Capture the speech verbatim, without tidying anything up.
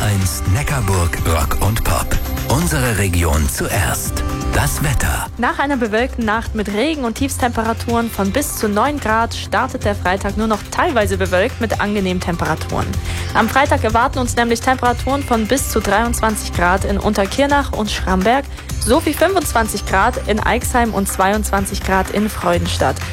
eins Neckarburg Rock und Pop. Unsere Region zuerst. Das Wetter. Nach einer bewölkten Nacht mit Regen und Tiefstemperaturen von bis zu neun Grad startet der Freitag nur noch teilweise bewölkt mit angenehmen Temperaturen. Am Freitag erwarten uns nämlich Temperaturen von bis zu dreiundzwanzig Grad in Unterkirnach und Schramberg sowie fünfundzwanzig Grad in Aixheim und zweiundzwanzig Grad in Freudenstadt.